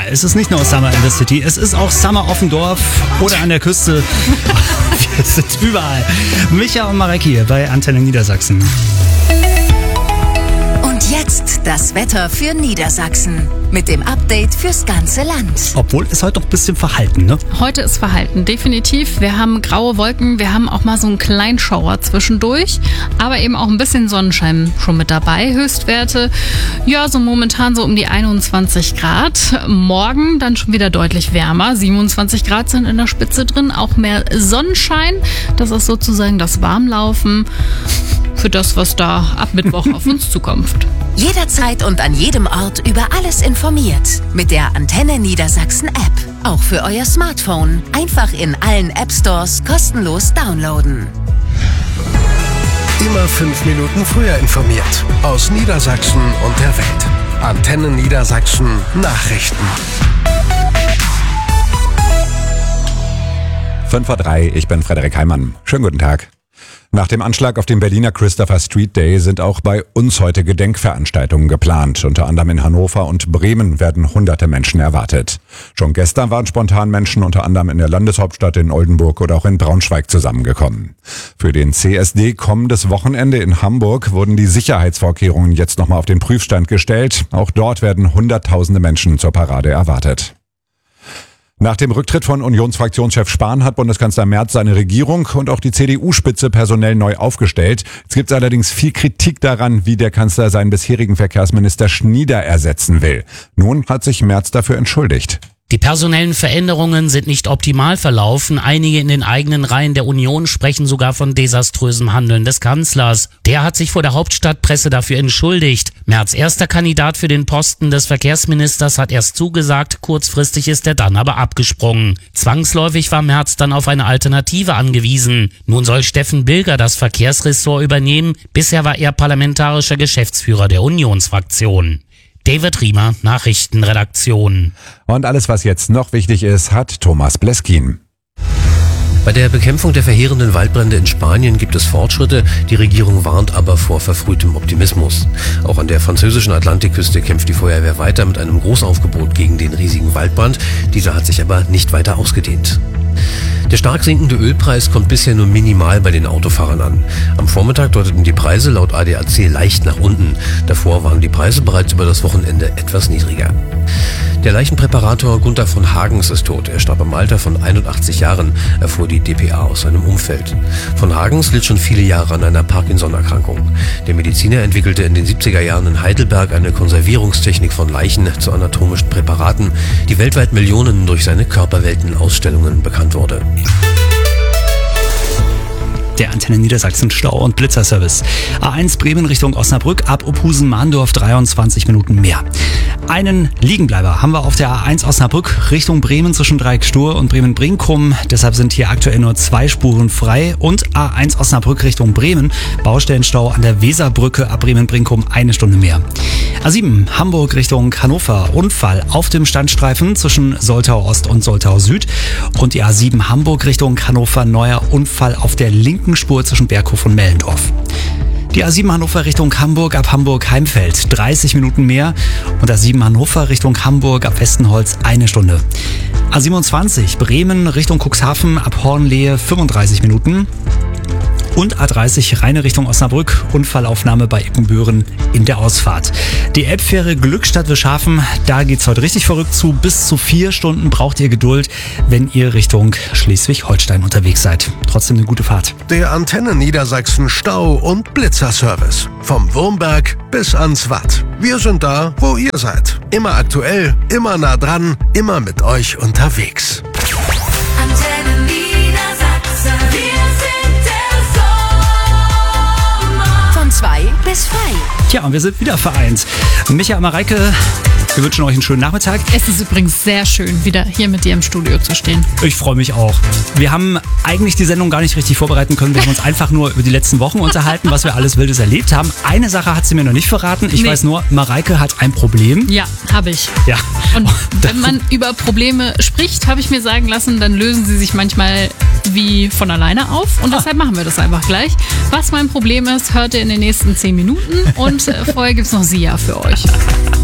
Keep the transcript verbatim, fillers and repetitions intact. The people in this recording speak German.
Es ist nicht nur Summer in the City, es ist auch Summer auf dem Dorf oder an der Küste. Wir sind überall. Micha und Marek hier bei Antenne Niedersachsen. Und jetzt das Wetter für Niedersachsen mit dem Update fürs ganze Land. Obwohl es heute noch ein bisschen verhalten, ne? Heute ist verhalten, definitiv. Wir haben graue Wolken, wir haben auch mal so einen Kleinschauer zwischendurch, aber eben auch ein bisschen Sonnenschein schon mit dabei. Höchstwerte, ja, so momentan so um die einundzwanzig Grad. Morgen dann schon wieder deutlich wärmer. siebenundzwanzig Grad sind in der Spitze drin, auch mehr Sonnenschein. Das ist sozusagen das Warmlaufen für das, was da ab Mittwoch auf uns zukommt. Jederzeit und an jedem Ort über alles informiert. Mit der Antenne Niedersachsen App. Auch für euer Smartphone. Einfach in allen App Stores kostenlos downloaden. Immer fünf Minuten früher informiert. Aus Niedersachsen und der Welt. Antenne Niedersachsen Nachrichten. fünf vor drei, ich bin Frederik Heimann. Schönen guten Tag. Nach dem Anschlag auf dem Berliner Christopher Street Day sind auch bei uns heute Gedenkveranstaltungen geplant. Unter anderem in Hannover und Bremen werden hunderte Menschen erwartet. Schon gestern waren spontan Menschen unter anderem in der Landeshauptstadt in Oldenburg oder auch in Braunschweig zusammengekommen. Für den C S D kommendes Wochenende in Hamburg wurden die Sicherheitsvorkehrungen jetzt nochmal auf den Prüfstand gestellt. Auch dort werden hunderttausende Menschen zur Parade erwartet. Nach dem Rücktritt von Unionsfraktionschef Spahn hat Bundeskanzler Merz seine Regierung und auch die C D U-Spitze personell neu aufgestellt. Es gibt allerdings viel Kritik daran, wie der Kanzler seinen bisherigen Verkehrsminister Schnieder ersetzen will. Nun hat sich Merz dafür entschuldigt. Die personellen Veränderungen sind nicht optimal verlaufen. Einige in den eigenen Reihen der Union sprechen sogar von desaströsem Handeln des Kanzlers. Der hat sich vor der Hauptstadtpresse dafür entschuldigt. Merz erster Kandidat für den Posten des Verkehrsministers hat erst zugesagt, kurzfristig ist er dann aber abgesprungen. Zwangsläufig war Merz dann auf eine Alternative angewiesen. Nun soll Steffen Bilger das Verkehrsressort übernehmen. Bisher war er parlamentarischer Geschäftsführer der Unionsfraktion. David Riemer, Nachrichtenredaktion. Und alles, was jetzt noch wichtig ist, hat Thomas Bleskin. Bei der Bekämpfung der verheerenden Waldbrände in Spanien gibt es Fortschritte. Die Regierung warnt aber vor verfrühtem Optimismus. Auch an der französischen Atlantikküste kämpft die Feuerwehr weiter mit einem Großaufgebot gegen den riesigen Waldbrand. Dieser hat sich aber nicht weiter ausgedehnt. Der stark sinkende Ölpreis kommt bisher nur minimal bei den Autofahrern an. Am Vormittag deuteten die Preise laut A D A C leicht nach unten. Davor waren die Preise bereits über das Wochenende etwas niedriger. Der Leichenpräparator Gunther von Hagens ist tot. Er starb im Alter von einundachtzig Jahren, erfuhr die D P A aus seinem Umfeld. Von Hagens litt schon viele Jahre an einer Parkinson-Erkrankung. Der Mediziner entwickelte in den siebziger Jahren in Heidelberg eine Konservierungstechnik von Leichen zu anatomischen Präparaten, die weltweit Millionen durch seine Körperwelten-Ausstellungen bekannt wurde. Der Antenne Niedersachsen Stau- und Blitzerservice. A eins Bremen Richtung Osnabrück, ab Ophusen-Mahndorf dreiundzwanzig Minuten mehr. Einen Liegenbleiber haben wir auf der A eins Osnabrück Richtung Bremen zwischen Dreieck-Stur und Bremen-Brinkum. Deshalb sind hier aktuell nur zwei Spuren frei. Und A eins Osnabrück Richtung Bremen, Baustellenstau an der Weserbrücke ab Bremen-Brinkum eine Stunde mehr. A sieben Hamburg Richtung Hannover, Unfall auf dem Standstreifen zwischen Soltau Ost und Soltau Süd. Und die A sieben Hamburg Richtung Hannover, neuer Unfall auf der linken Spur zwischen Berghof und Mellendorf. Die A sieben Hannover Richtung Hamburg ab Hamburg-Heimfeld, dreißig Minuten mehr. Und A sieben Hannover Richtung Hamburg ab Westenholz, eine Stunde. A siebenundzwanzig Bremen Richtung Cuxhaven ab Hornlehe, fünfunddreißig Minuten. Und A dreißig Rheine Richtung Osnabrück, Unfallaufnahme bei Ippenbüren in der Ausfahrt. Die Elbfähre Glückstadt-Wischhafen, da geht's heute richtig verrückt zu. Bis zu vier Stunden braucht ihr Geduld, wenn ihr Richtung Schleswig-Holstein unterwegs seid. Trotzdem eine gute Fahrt. Der Antenne Niedersachsen Stau- und Blitzerservice. Vom Wurmberg bis ans Watt. Wir sind da, wo ihr seid. Immer aktuell, immer nah dran, immer mit euch unterwegs. Antenne Niedersachsen. Wir sind der Sommer. Von zwei bis frei. Tja, und wir sind wieder vereint. Micha und Mareike, wir wünschen euch einen schönen Nachmittag. Es ist übrigens sehr schön, wieder hier mit dir im Studio zu stehen. Ich freue mich auch. Wir haben eigentlich die Sendung gar nicht richtig vorbereiten können. Wir haben uns einfach nur über die letzten Wochen unterhalten, was wir alles Wildes erlebt haben. Eine Sache hat sie mir noch nicht verraten. Ich Nee. weiß nur, Mareike hat ein Problem. Ja, habe ich. Ja. Und wenn man über Probleme spricht, habe ich mir sagen lassen, dann lösen sie sich manchmal wie von alleine auf. Und deshalb machen wir das einfach gleich. Was mein Problem ist, hört ihr in den nächsten zehn Minuten. Und äh, vorher gibt es noch Sia für euch.